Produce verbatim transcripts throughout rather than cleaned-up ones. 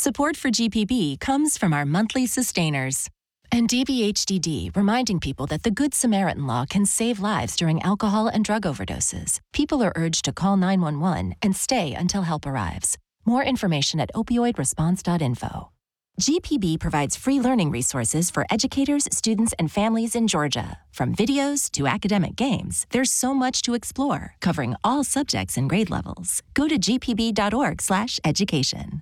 Support for G P B comes from our monthly sustainers. And D B H D D, reminding people that the Good Samaritan law can save lives during alcohol and drug overdoses. People are urged to call nine one one and stay until help arrives. More information at opioid response dot info. G P B provides free learning resources for educators, students, and families in Georgia. From videos to academic games, there's so much to explore, covering all subjects and grade levels. Go to g p b dot org slash education.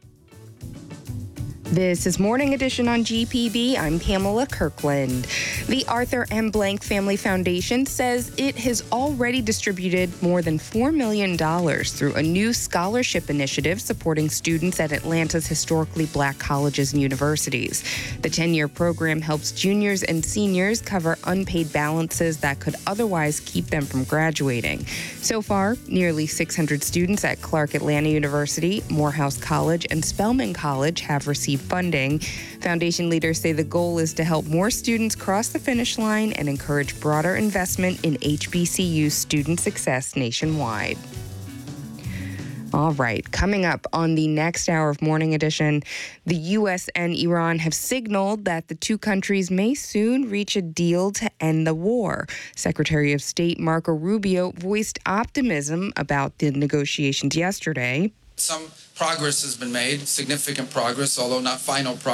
This is Morning Edition on G P B. I'm Pamela Kirkland. The Arthur M. Blank Family Foundation says it has already distributed more than four million dollars through a new scholarship initiative supporting students at Atlanta's historically black colleges and universities. The ten-year program helps juniors and seniors cover unpaid balances that could otherwise keep them from graduating. So far, nearly six hundred students at Clark Atlanta University, Morehouse College, and Spelman College have received funding. Foundation leaders say the goal is to help more students cross the finish line and encourage broader investment in H B C U student success nationwide. All right, coming up on the next hour of Morning Edition, the U S and Iran have signaled that the two countries may soon reach a deal to end the war. Secretary of State Marco Rubio voiced optimism about the negotiations yesterday. Some progress has been made, significant progress, although not final progress.